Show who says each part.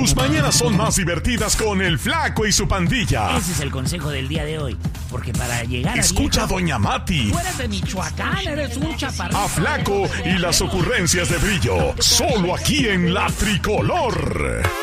Speaker 1: Tus mañanas son más divertidas con el Flaco y su pandilla.
Speaker 2: Ese es el consejo del día de hoy. Porque para llegar a
Speaker 1: Escucha a
Speaker 2: viejo,
Speaker 1: Doña Mati,
Speaker 2: tú eres de Michoacán, eres un chaparrito.
Speaker 1: a Flaco y las ocurrencias de Brillo. Solo aquí en La Tricolor.